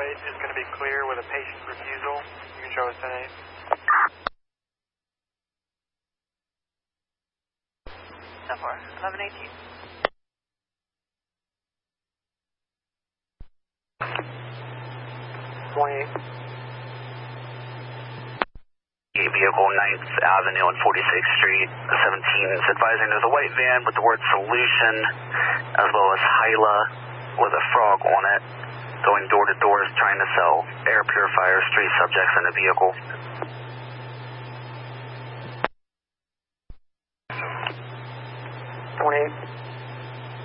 is going to be clear with a patient refusal. You can show us 10-8. So far, 1118. 28. Vehicle 9th Avenue and 46th Street, 17 is advising there's a white van with the word solution as well as Hyla with a frog on it, going door to door trying to sell air purifiers, 3 subjects in the vehicle.